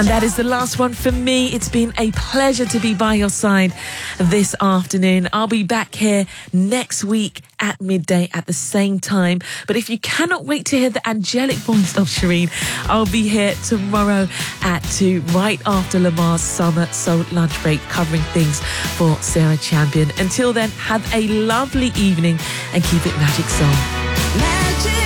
And that is the last one for me. It's been a pleasure to be by your side this afternoon. I'll be back here next week at midday at the same time. But if you cannot wait to hear the angelic voice of Shireen, I'll be here tomorrow at 2, right after Lamar's Summer Soul lunch break, covering things for Sarah Champion. Until then, have a lovely evening and keep it Magic Soul. Magic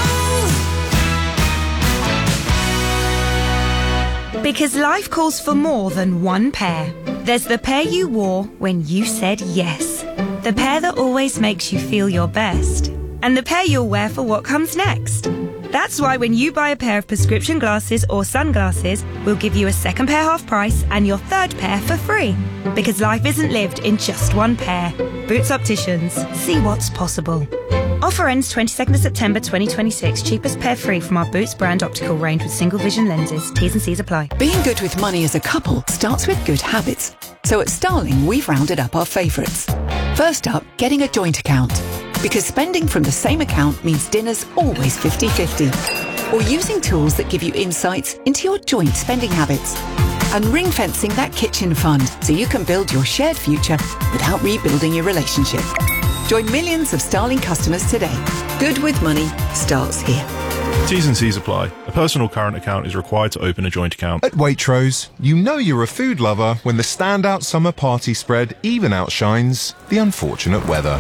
Soul. Because life calls for more than one pair. There's the pair you wore when you said yes. The pair that always makes you feel your best. And the pair you'll wear for what comes next. That's why when you buy a pair of prescription glasses or sunglasses, we'll give you a second pair half price and your third pair for free. Because life isn't lived in just one pair. Boots Opticians. See what's possible. Offer ends 22nd of September 2026. Cheapest pair free from our Boots brand optical range with single vision lenses. T's and C's apply. Being good with money as a couple starts with good habits. So at Starling, we've rounded up our favourites. First up, getting a joint account. Because spending from the same account means dinner's always 50-50. Or using tools that give you insights into your joint spending habits. And ring-fencing that kitchen fund so you can build your shared future without rebuilding your relationship. Join millions of Starling customers today. Good with money starts here. T's and C's apply. A personal current account is required to open a joint account. At Waitrose, you know you're a food lover when the standout summer party spread even outshines the unfortunate weather.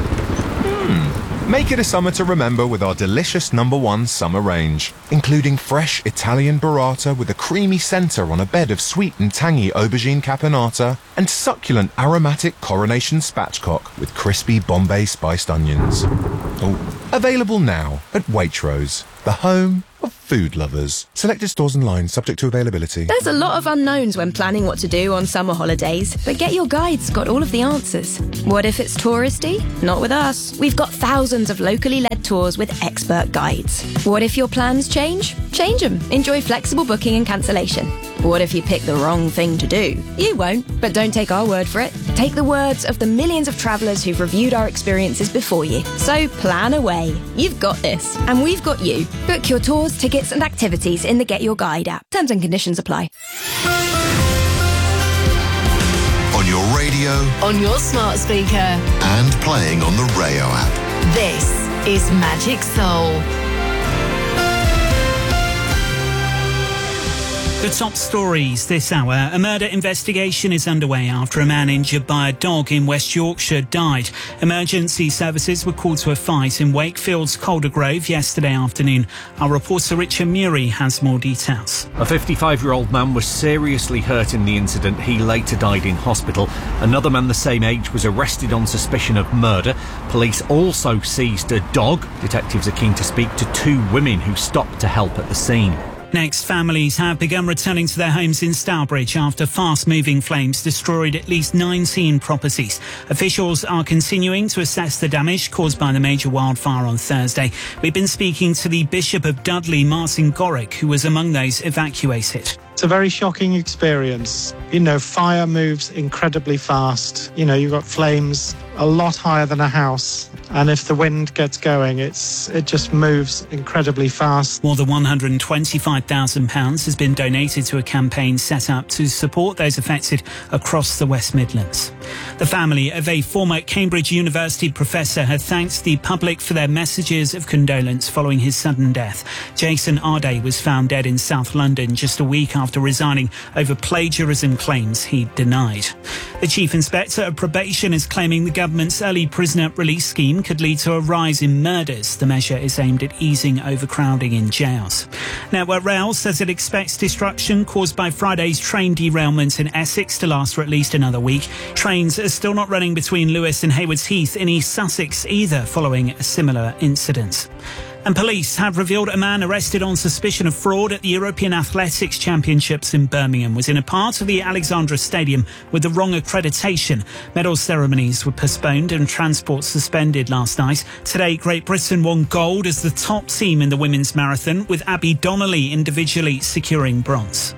Make it a summer to remember with our delicious #1 summer range, including fresh Italian burrata with a creamy centre on a bed of sweet and tangy aubergine caponata, and succulent aromatic coronation spatchcock with crispy Bombay spiced onions. Oh, available now at Waitrose, the home of food lovers. Selected stores and lines subject to availability. There's a lot of unknowns when planning what to do on summer holidays, but Get Your Guide's got all of the answers. What if it's touristy? Not with us. We've got thousands of locally led tours with expert guides. What if your plans change? Change them. Enjoy flexible booking and cancellation. What if you pick the wrong thing to do? You won't, but don't take our word for it. Take the words of the millions of travellers who've reviewed our experiences before you. So plan away. You've got this, and we've got you. Book your tours, tickets and activities in the Get Your Guide app. Terms and conditions apply. On your radio, on your smart speaker, and playing on the Rayo app. This is Magic Soul. The top stories this hour. A murder investigation is underway after a man injured by a dog in West Yorkshire died. Emergency services were called to a fight in Wakefield's Calder Grove yesterday afternoon. Our reporter Richard Murray has more details. A 55-year-old man was seriously hurt in the incident. He later died in hospital. Another man the same age was arrested on suspicion of murder. Police also seized a dog. Detectives are keen to speak to 2 women who stopped to help at the scene. Next, families have begun returning to their homes in Stourbridge after fast-moving flames destroyed at least 19 properties. Officials are continuing to assess the damage caused by the major wildfire on Thursday. We've been speaking to the Bishop of Dudley, Martin Gorick, who was among those evacuated. It's a very shocking experience. You know, fire moves incredibly fast. You know, you've got flames a lot higher than a house. And if the wind gets going, it just moves incredibly fast. More than £125,000 has been donated to a campaign set up to support those affected across the West Midlands. The family of a former Cambridge University professor have thanked the public for their messages of condolence following his sudden death. Jason Arday was found dead in South London just a week after resigning over plagiarism claims he denied. The Chief Inspector of Probation is claiming the government's early prisoner release scheme could lead to a rise in murders. The measure is aimed at easing overcrowding in jails. Network Rail says it expects disruption caused by Friday's train derailment in Essex to last for at least another week. Trains are still not running between Lewes and Haywards Heath in East Sussex either, following a similar incident. And police have revealed a man arrested on suspicion of fraud at the European Athletics Championships in Birmingham was in a part of the Alexandra Stadium with the wrong accreditation. Medal ceremonies were postponed and transport suspended last night. Today, Great Britain won gold as the top team in the women's marathon, with Abby Donnelly individually securing bronze.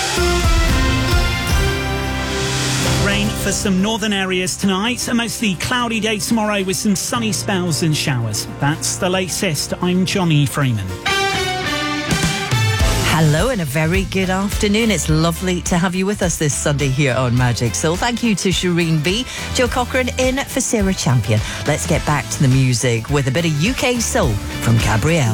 Rain for some northern areas tonight. A mostly cloudy day tomorrow with some sunny spells and showers. That's the latest. I'm Johnny Freeman. Hello and a very good afternoon. It's lovely to have you with us this Sunday here on Magic Soul. Thank you to Shireen B, Joe Cochran in for Sarah Champion. Let's get back to the music with a bit of UK soul from Gabrielle.